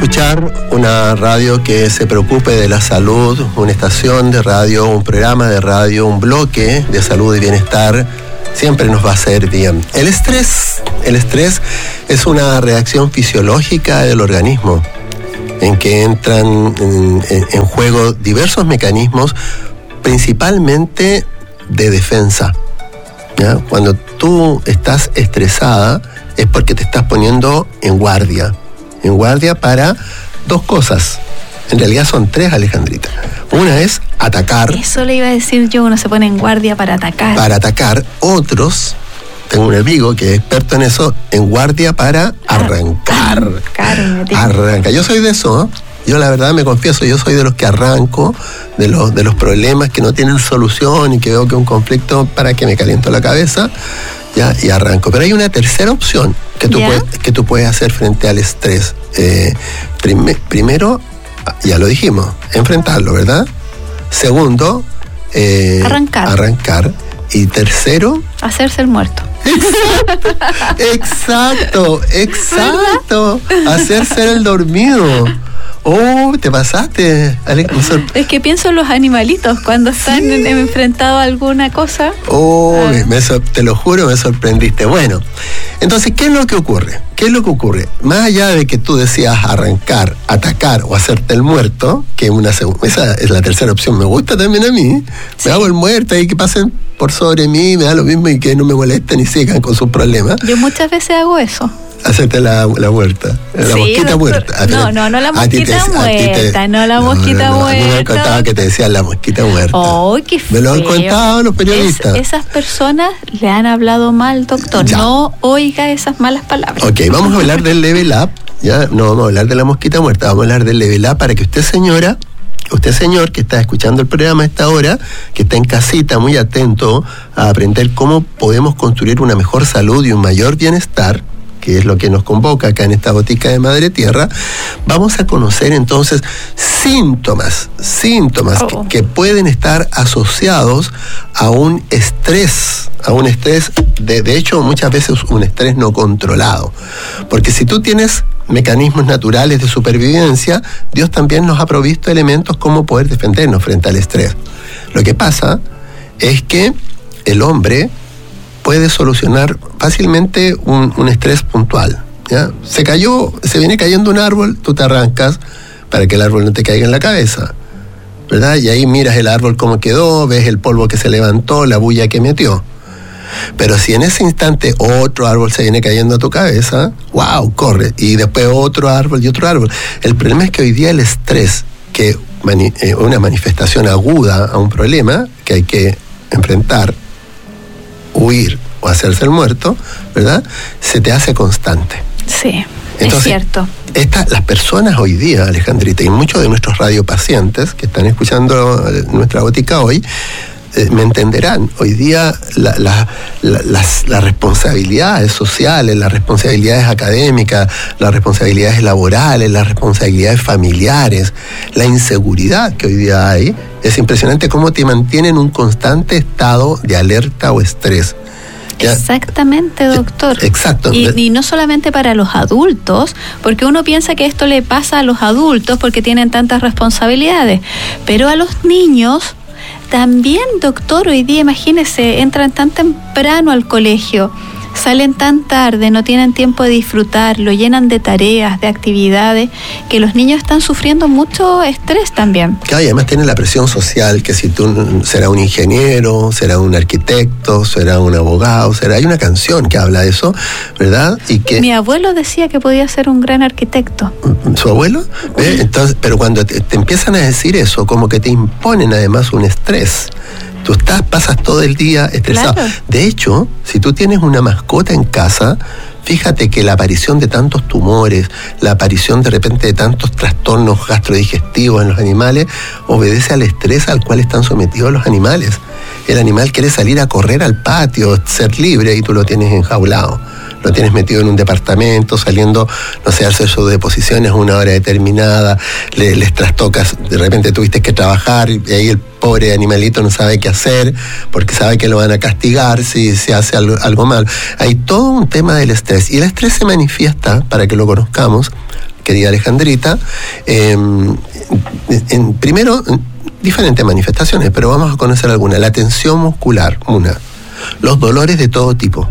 escuchar una radio que se preocupe de la salud, una estación de radio, un programa de radio, un bloque de salud y bienestar, siempre nos va a hacer bien. El estrés es una reacción fisiológica del organismo en que entran en juego diversos mecanismos, principalmente de defensa, ¿ya? Cuando tú estás estresada es porque te estás poniendo en guardia para dos cosas. En realidad son tres, Alejandrita. Una es atacar. Eso le iba a decir yo, uno se pone en guardia para atacar. Para atacar. Otros, tengo un amigo que es experto en eso, en guardia para arrancar. Arranca. Yo soy de eso, ¿eh? Yo la verdad me confieso, yo soy de los que arranco, de los problemas que no tienen solución y que veo que es un conflicto, para que me caliento la cabeza, ya, y arranco. Pero hay una tercera opción que tú puedes hacer frente al estrés. Primero, ya lo dijimos, enfrentarlo, ¿verdad? Segundo, arrancar. Y tercero, hacerse el muerto. Exacto. Hacerse el dormido. Oh, te pasaste, Alex. Es que pienso en los animalitos cuando están enfrentados a alguna cosa. Oh, te lo juro, me sorprendiste. Bueno, entonces, ¿qué es lo que ocurre? Más allá de que tú decías arrancar, atacar o hacerte el muerto, que esa es la tercera opción, me gusta también a mí. Sí. Me hago el muerto y que pasen por sobre mí, me da lo mismo y que no me molesten y sigan con sus problemas. Yo muchas veces hago eso. Hacerte la muerta, la mosquita muerta. No la mosquita muerta, no la mosquita muerta. A mí me contaba que te decían la mosquita muerta. ¡Oh, qué feo! Me lo han contado los periodistas. Esas personas le han hablado mal, doctor. Ya. No oiga esas malas palabras. Ok, vamos a hablar del level up. Ya no vamos a hablar de la mosquita muerta, vamos a hablar del level up para que usted, señor, que está escuchando el programa a esta hora, que está en casita muy atento a aprender cómo podemos construir una mejor salud y un mayor bienestar, que es lo que nos convoca acá en esta botica de Madre Tierra. Vamos a conocer entonces síntomas que pueden estar asociados a un estrés, de hecho muchas veces un estrés no controlado. Porque si tú tienes mecanismos naturales de supervivencia, Dios también nos ha provisto elementos como poder defendernos frente al estrés. Lo que pasa es que el hombre puede solucionar fácilmente un estrés puntual, ¿ya? Se viene cayendo un árbol, tú te arrancas para que el árbol no te caiga en la cabeza, ¿verdad? Y ahí miras el árbol cómo quedó, ves el polvo que se levantó, la bulla que metió. Pero si en ese instante otro árbol se viene cayendo a tu cabeza, ¡wow!, corre. Y después otro árbol y otro árbol. El problema es que hoy día el estrés, que una manifestación aguda a un problema que hay que enfrentar, huir o hacerse el muerto, ¿verdad?, se te hace constante. Sí, entonces, es cierto. Las personas hoy día, Alejandrita, y muchos de nuestros radiopacientes que están escuchando nuestra botica hoy, me entenderán. Hoy día las responsabilidades sociales, las responsabilidades académicas, las responsabilidades laborales, las responsabilidades familiares, la inseguridad que hoy día hay, es impresionante cómo te mantiene en un constante estado de alerta o estrés. ¿Ya? Exactamente, doctor. Exacto. Y no solamente para los adultos, porque uno piensa que esto le pasa a los adultos porque tienen tantas responsabilidades, pero a los niños también, doctor. Hoy día, imagínese, entran tan temprano al colegio, salen tan tarde, no tienen tiempo de disfrutar, lo llenan de tareas, de actividades, que los niños están sufriendo mucho estrés también. Claro, y además tienen la presión social, que si tú será un ingeniero, será un arquitecto, será un abogado, hay una canción que habla de eso, ¿verdad? Y que mi abuelo decía que podía ser un gran arquitecto. ¿Su abuelo? ¿Ve? Entonces, pero cuando te empiezan a decir eso, como que te imponen además un estrés. Tú pasas todo el día estresado. Claro. De hecho, si tú tienes una mascota en casa, fíjate que la aparición de tantos tumores, la aparición de repente de tantos trastornos gastrodigestivos en los animales, obedece al estrés al cual están sometidos los animales. El animal quiere salir a correr al patio, ser libre, y tú lo tienes enjaulado. Lo tienes metido en un departamento, saliendo, no sé, a hacer sus deposiciones a una hora determinada, les trastocas, de repente tuviste que trabajar y ahí el pobre animalito no sabe qué hacer porque sabe que lo van a castigar si se hace algo mal. Hay todo un tema del estrés, y el estrés se manifiesta, para que lo conozcamos, querida Alejandrita. Primero, diferentes manifestaciones, pero vamos a conocer algunas. La tensión muscular, una. Los dolores de todo tipo.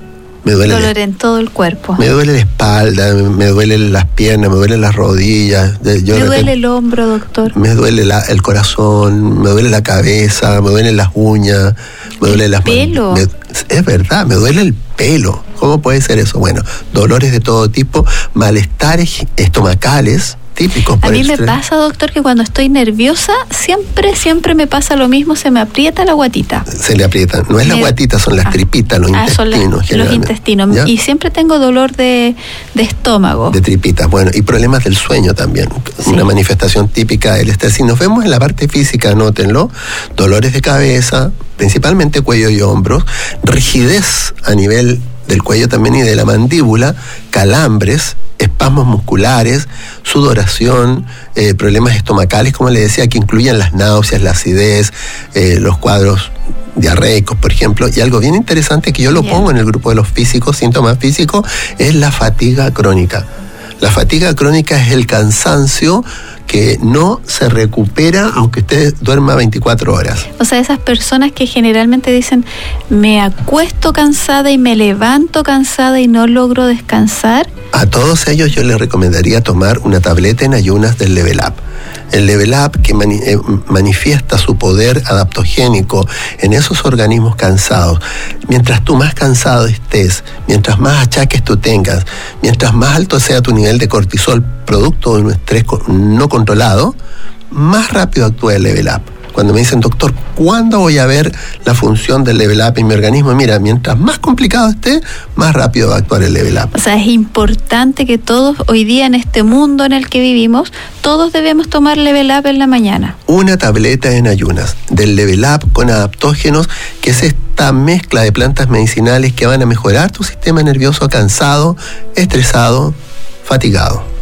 Dolor en todo el cuerpo. Me duele la espalda, me duelen las piernas, me duelen las rodillas. Me duele el hombro, doctor. Me duele el corazón, me duele la cabeza, me duelen las uñas, me duele las pelo. Es verdad, me duele el pelo. ¿Cómo puede ser eso? Bueno, dolores de todo tipo, malestares estomacales, típicos. A mí me pasa, doctor, que cuando estoy nerviosa, siempre me pasa lo mismo, se me aprieta la guatita. Se le aprieta. No es la guatita, son las tripitas, los intestinos. Los intestinos. ¿Ya? Y siempre tengo dolor de estómago. De tripitas, bueno, y problemas del sueño también. Sí. Una manifestación típica del estrés. Si nos vemos en la parte física, anótenlo, dolores de cabeza, principalmente cuello y hombros, rigidez a nivel del cuello también y de la mandíbula, calambres, espasmos musculares, sudoración, problemas estomacales, como le decía, que incluyen las náuseas, la acidez, los cuadros diarreicos, por ejemplo. Y algo bien interesante que yo lo pongo en el grupo de los físicos, síntomas físicos, es la fatiga crónica. La fatiga crónica es el cansancio que no se recupera aunque usted duerma 24 horas. O sea, esas personas que generalmente dicen, me acuesto cansada y me levanto cansada y no logro descansar. A todos ellos yo les recomendaría tomar una tableta en ayunas del Level Up. El Level Up que manifiesta su poder adaptogénico en esos organismos cansados. Mientras tú más cansado estés, mientras más achaques tú tengas, mientras más alto sea tu nivel de cortisol, producto de un estrés no controlado, más rápido actúa el Level Up. Cuando me dicen, doctor, ¿cuándo voy a ver la función del Level Up en mi organismo? Mira, mientras más complicado esté, más rápido va a actuar el Level Up. O sea, es importante que todos, hoy día en este mundo en el que vivimos, todos debemos tomar Level Up en la mañana. Una tableta en ayunas del Level Up con adaptógenos, que es esta mezcla de plantas medicinales que van a mejorar tu sistema nervioso cansado, estresado, fatigado.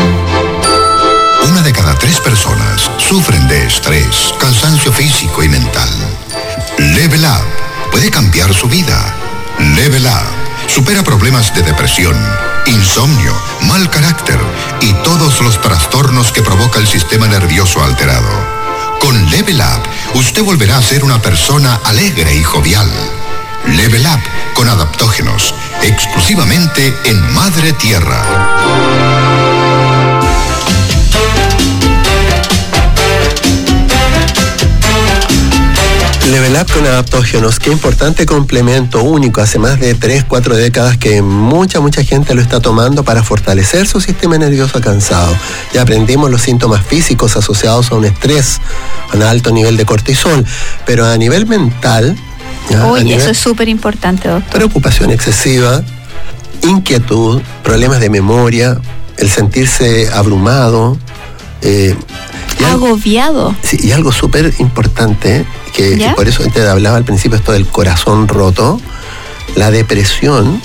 1 de cada 3 personas sufren de estrés, cansancio físico y mental. Level Up puede cambiar su vida. Level Up supera problemas de depresión, insomnio, mal carácter y todos los trastornos que provoca el sistema nervioso alterado. Con Level Up, usted volverá a ser una persona alegre y jovial. Level Up con adaptógenos, exclusivamente en Madre Tierra. Level Up con adaptógenos, qué importante complemento único, hace más de 3-4 décadas que mucha gente lo está tomando para fortalecer su sistema nervioso cansado. Ya aprendimos los síntomas físicos asociados a un estrés, a un alto nivel de cortisol, pero a nivel mental... eso es súper importante, doctor. Preocupación excesiva, inquietud, problemas de memoria, el sentirse abrumado... agobiado. Sí, y algo súper importante, que por eso te hablaba al principio esto del corazón roto, la depresión,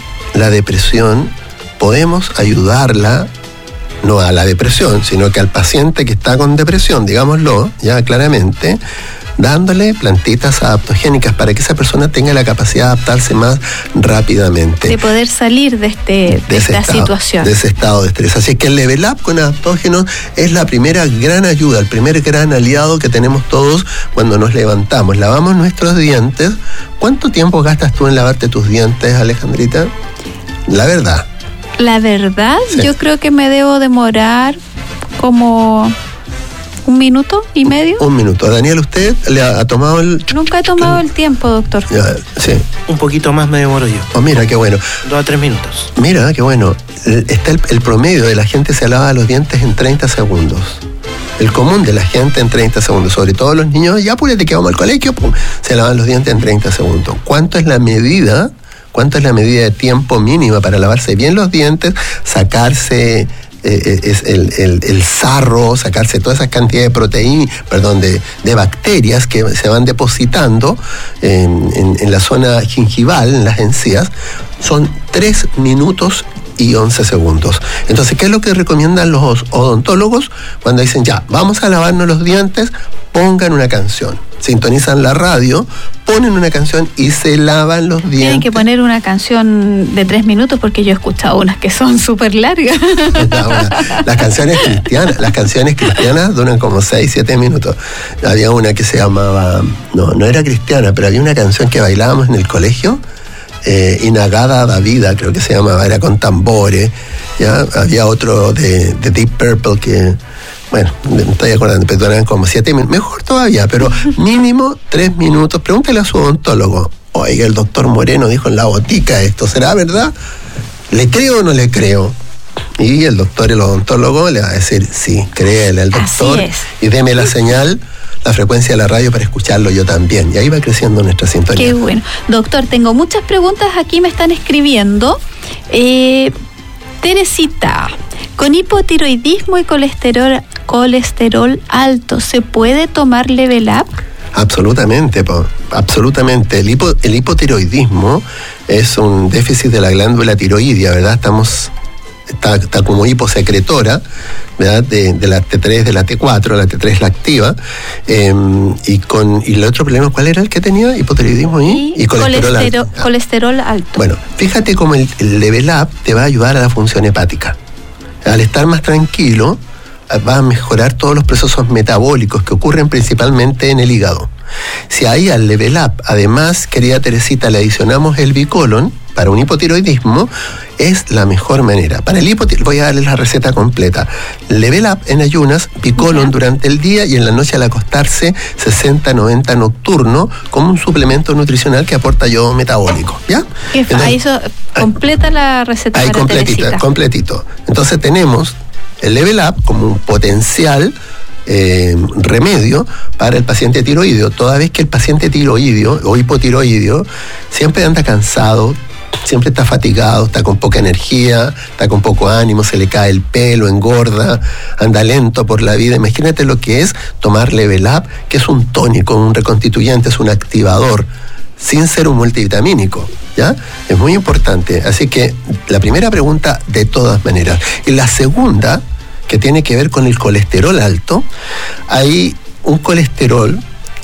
podemos ayudarla, no a la depresión, sino que al paciente que está con depresión, digámoslo, ya claramente, dándole plantitas adaptogénicas para que esa persona tenga la capacidad de adaptarse más rápidamente. De poder salir de esta situación. De ese estado de estrés. Así que el Level Up con adaptógenos es la primera gran ayuda, el primer gran aliado que tenemos todos cuando nos levantamos. Lavamos nuestros dientes. ¿Cuánto tiempo gastas tú en lavarte tus dientes, Alejandrita? La verdad. La verdad, sí. Yo creo que me debo demorar como... 1 minuto y medio. 1 minuto. Daniel, ¿usted le ha tomado el...? Nunca he tomado el tiempo, doctor. Ya, sí. Un poquito más me demoro yo. Oh, mira, qué bueno. 2 a 3 minutos. Mira, qué bueno. Está el promedio de la gente se lava los dientes en 30 segundos. El común de la gente en 30 segundos. Sobre todo los niños, ya apúrate que vamos al colegio, pum, se lavan los dientes en 30 segundos. ¿Cuánto es la medida de tiempo mínima para lavarse bien los dientes, sacarse... es el sarro, sacarse toda esa cantidad de proteínas, de bacterias que se van depositando en la zona gingival, en las encías, son 3 minutos y 11 segundos. Entonces, ¿qué es lo que recomiendan los odontólogos cuando dicen, ya, vamos a lavarnos los dientes? Pongan una canción. sintonizan la radio, ponen una canción y se lavan los dientes. Tienen que poner una canción de 3 minutos porque yo he escuchado unas que son súper largas. Las canciones cristianas duran como 6-7 minutos. Había una que se llamaba, no era cristiana, pero había una canción que bailábamos en el colegio, Inagada da Vida, creo que se llamaba, era con tambores. ¿Ya? Había otro de Deep Purple que, bueno, me estoy acordando, pero eran como 7 minutos, mejor todavía, pero mínimo 3 minutos. Pregúntele a su odontólogo: oiga, el doctor Moreno dijo en la botica esto, ¿será verdad? ¿Le creo o no le creo? Y el odontólogo le va a decir: sí, créele al doctor y deme la señal, la frecuencia de la radio para escucharlo yo también. Y ahí va creciendo nuestra sintonía. Qué bueno. Doctor, tengo muchas preguntas aquí, me están escribiendo. Teresita, con hipotiroidismo y colesterol alto, ¿se puede tomar Level Up? Absolutamente, absolutamente. El hipotiroidismo es un déficit de la glándula tiroidea, ¿verdad? Está como hiposecretora, ¿verdad? De la T3, de la T4, la T3 es la activa, y el otro problema, ¿cuál era el que tenía? Hipotiroidismo y colesterol alto. Bueno, fíjate cómo el Level Up te va a ayudar a la función hepática. Al estar más tranquilo, va a mejorar todos los procesos metabólicos que ocurren principalmente en el hígado. Si ahí al Level Up, además, querida Teresita, le adicionamos el Bicolon para un hipotiroidismo, es la mejor manera. Para el voy a darles la receta completa. Level Up en ayunas, Bicolon durante el día y en la noche al acostarse 60-90 nocturno, como un suplemento nutricional que aporta yodo metabólico. ¿Ya? Ahí completa la receta. Ahí completito. Entonces tenemos el Level Up como un potencial remedio para el paciente tiroideo, toda vez que el paciente tiroideo o hipotiroideo siempre anda cansado, siempre está fatigado, está con poca energía, está con poco ánimo, se le cae el pelo, engorda, anda lento por la vida. Imagínate lo que es tomar Level Up, que es un tónico, un reconstituyente, es un activador, sin ser un multivitamínico, ¿ya? Es muy importante. Así que la primera pregunta, de todas maneras. Y la segunda, que tiene que ver con el colesterol alto, hay un colesterol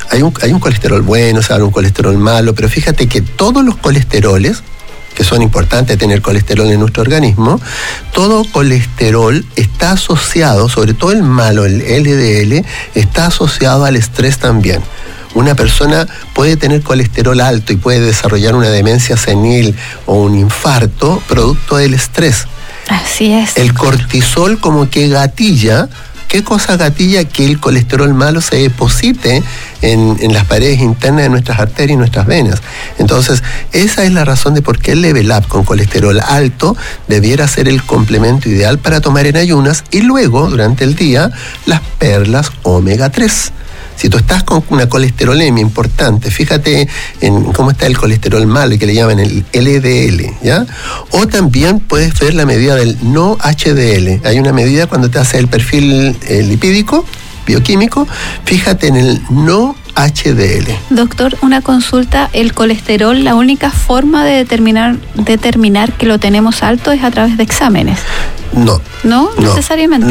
bueno, hay un colesterol malo, pero fíjate que todos los colesteroles, que son importantes tener colesterol en nuestro organismo, todo colesterol está asociado, sobre todo el malo, el LDL, está asociado al estrés también. Una persona puede tener colesterol alto y puede desarrollar una demencia senil o un infarto producto del estrés. Así es. El cortisol como que gatilla. ¿Qué cosa gatilla? Que el colesterol malo se deposite en las paredes internas de nuestras arterias y nuestras venas. Entonces, esa es la razón de por qué el Level Up con colesterol alto debiera ser el complemento ideal para tomar en ayunas, y luego, durante el día, las perlas omega 3. Si tú estás con una colesterolemia importante, fíjate en cómo está el colesterol malo, que le llaman el LDL, ¿ya? O también puedes ver la medida del no HDL. Hay una medida cuando te hace el perfil lipídico, bioquímico, fíjate en el no HDL. Doctor, una consulta: ¿el colesterol, la única forma de determinar que lo tenemos alto es a través de exámenes? No necesariamente.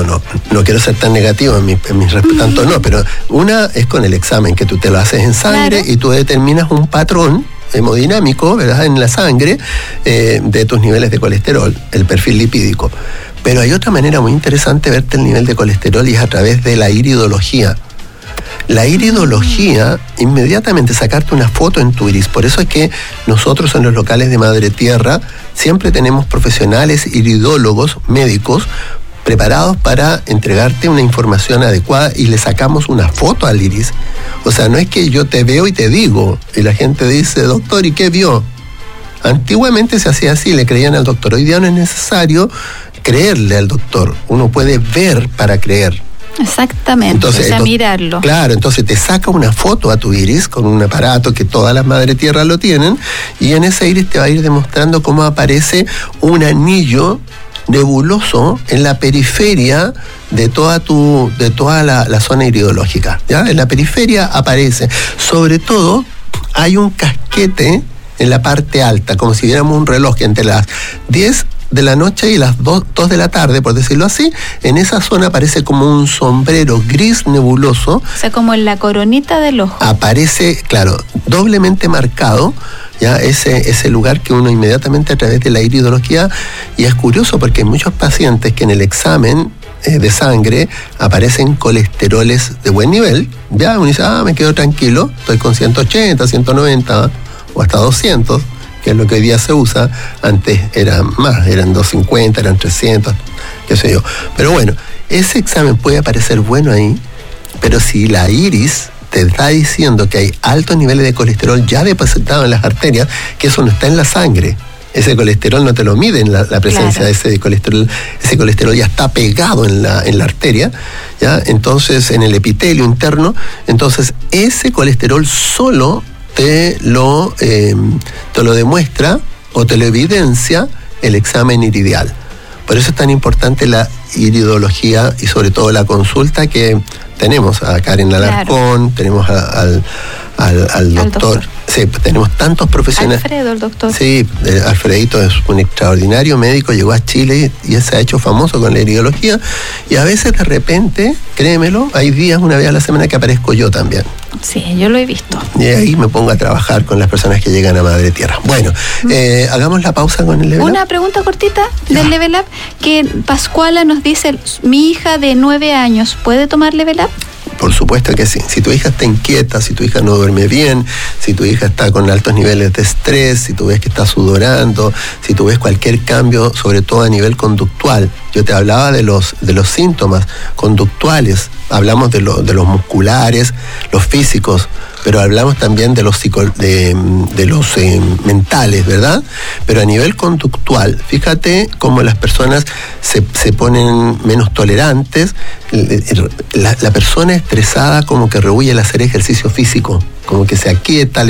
No quiero ser tan negativo en mis tanto no, pero una es con el examen, que tú te lo haces en sangre, claro, y tú determinas un patrón hemodinámico, ¿verdad?, en la sangre de tus niveles de colesterol, el perfil lipídico. Pero hay otra manera muy interesante de verte el nivel de colesterol, y es a través de la iridología. La iridología, inmediatamente sacarte una foto en tu iris. Por eso es que nosotros en los locales de Madre Tierra siempre tenemos profesionales iridólogos, médicos, preparados para entregarte una información adecuada, y le sacamos una foto al iris. O sea, no es que yo te veo y te digo, y la gente dice: doctor, ¿y qué vio? Antiguamente se hacía así, le creían al doctor. Hoy día no es necesario creerle al doctor, uno puede ver para creer. Exactamente, entonces, o sea, mirarlo. Claro, entonces te saca una foto a tu iris con un aparato que todas las Madre Tierra lo tienen, y en ese iris te va a ir demostrando cómo aparece un anillo nebuloso en la periferia de toda la zona iridológica, ¿ya? En la periferia aparece. Sobre todo, hay un casquete en la parte alta, como si viéramos un reloj, entre las 10 de la noche y las 2 de la tarde, por decirlo así, en esa zona aparece como un sombrero gris nebuloso. O sea, como en la coronita del ojo. Aparece, claro, doblemente marcado, ya ese lugar que uno inmediatamente a través de la iridología, y es curioso porque hay muchos pacientes que en el examen de sangre aparecen colesteroles de buen nivel, ya uno dice, me quedo tranquilo, estoy con 180, 190 o hasta 200, que es lo que hoy día se usa. Antes eran más, eran 250, eran 300, qué sé yo. Pero bueno, ese examen puede aparecer bueno ahí, pero si la iris te está diciendo que hay altos niveles de colesterol ya depositado en las arterias, que eso no está en la sangre. Ese colesterol no te lo mide en la presencia de ese colesterol ya está pegado en la arteria, ¿ya? Entonces, en el epitelio interno, entonces ese colesterol solo te lo demuestra o te lo evidencia el examen iridial. Por eso es tan importante la iridología y sobre todo la consulta que tenemos a Karen Alarcón, tenemos al doctor. Sí, tenemos tantos profesionales. Alfredo, el doctor. Sí, Alfredito es un extraordinario médico, llegó a Chile y se ha hecho famoso con la iridología, y a veces de repente, créemelo, hay días, una vez a la semana, que aparezco yo también. Sí, yo lo he visto. Y ahí me pongo a trabajar con las personas que llegan a Madre Tierra. Bueno, hagamos la pausa con el Level Up. Una pregunta cortita del Level Up, que Pascuala nos dice, mi hija de 9 años, ¿puede tomar Level Up? Por supuesto que sí. Si tu hija está inquieta, si tu hija no duerme bien, si tu hija está con altos niveles de estrés, si tú ves que está sudorando, si tú ves cualquier cambio, sobre todo a nivel conductual. Yo te hablaba de los síntomas conductuales, hablamos de los musculares, los físicos, pero hablamos también de los mentales, ¿verdad? Pero a nivel conductual, fíjate cómo las personas se ponen menos tolerantes. La persona estresada como que rehuye el hacer ejercicio físico, como que se aquieta,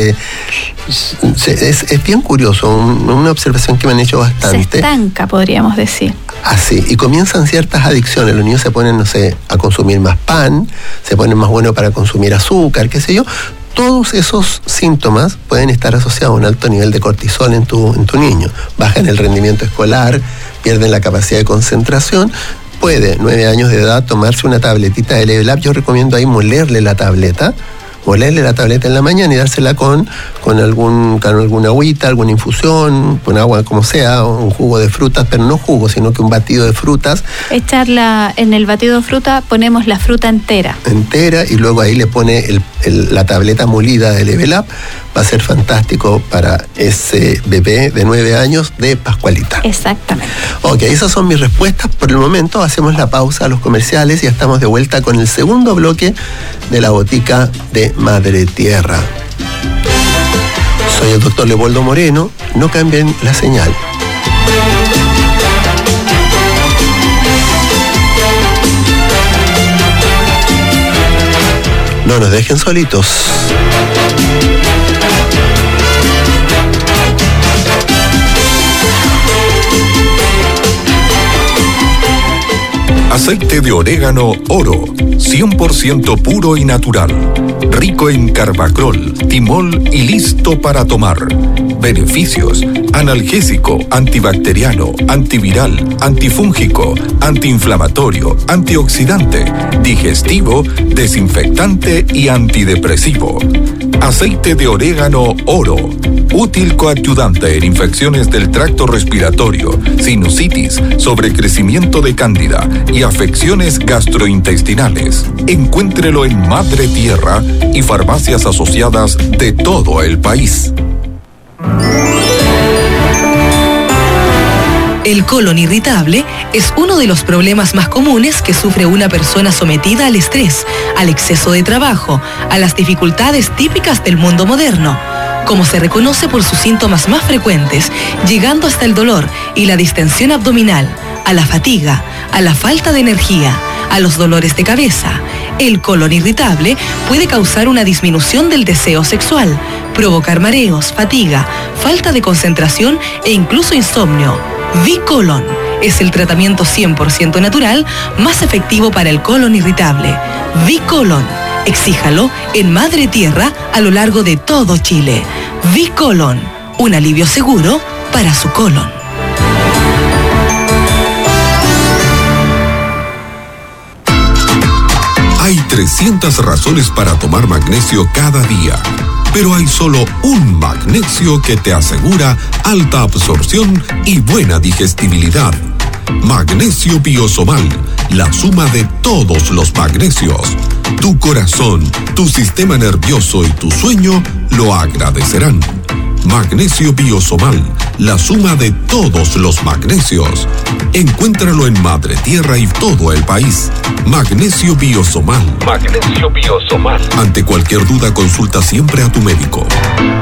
es bien curioso, una observación que me han hecho bastante. Se estanca, podríamos decir. Así, y comienzan ciertas adicciones. Los niños se ponen, no sé, a consumir más pan, se ponen más bueno para consumir azúcar, qué sé yo. Todos esos síntomas pueden estar asociados a un alto nivel de cortisol en tu niño. Bajan el rendimiento escolar, pierden la capacidad de concentración. Puede, 9 años de edad, tomarse una tabletita de Level Up. Yo recomiendo ahí molerle la tableta en la mañana y dársela con alguna agüita, alguna infusión, con agua como sea, un jugo de frutas, pero no jugo, sino que un batido de frutas. Echarla en el batido de fruta, ponemos la fruta entera. Y luego ahí le pone la tableta molida de Level Up. Va a ser fantástico para ese bebé de 9 años de Pascualita. Exactamente. Ok, esas son mis respuestas por el momento. Hacemos la pausa a los comerciales y ya estamos de vuelta con el segundo bloque de la botica de Madre Tierra. Soy el doctor Leopoldo Moreno. No cambien la señal. No nos dejen solitos. Aceite de orégano Oro, 100% puro y natural. Rico en carbacrol, timol y listo para tomar. Beneficios: analgésico, antibacteriano, antiviral, antifúngico, antiinflamatorio, antioxidante, digestivo, desinfectante y antidepresivo. Aceite de orégano Oro, útil coadyuvante en infecciones del tracto respiratorio, sinusitis, sobrecrecimiento de cándida y afecciones gastrointestinales. Encuéntrelo en Madre Tierra y farmacias asociadas de todo el país. El colon irritable es uno de los problemas más comunes que sufre una persona sometida al estrés, al exceso de trabajo, a las dificultades típicas del mundo moderno. Como se reconoce por sus síntomas más frecuentes, llegando hasta el dolor y la distensión abdominal, a la fatiga, a la falta de energía, a los dolores de cabeza. El colon irritable puede causar una disminución del deseo sexual, provocar mareos, fatiga, falta de concentración e incluso insomnio. Vicolon es el tratamiento 100% natural más efectivo para el colon irritable. Vicolon. Exíjalo en Madre Tierra a lo largo de todo Chile. Vicolon, un alivio seguro para su colon. 300 razones para tomar magnesio cada día. Pero hay solo un magnesio que te asegura alta absorción y buena digestibilidad. Magnesio Biosomal, la suma de todos los magnesios. Tu corazón, tu sistema nervioso y tu sueño lo agradecerán. Magnesio Biosomal, la suma de todos los magnesios. Encuéntralo en Madre Tierra y todo el país. Magnesio Biosomal. Magnesio Biosomal. Ante cualquier duda, consulta siempre a tu médico.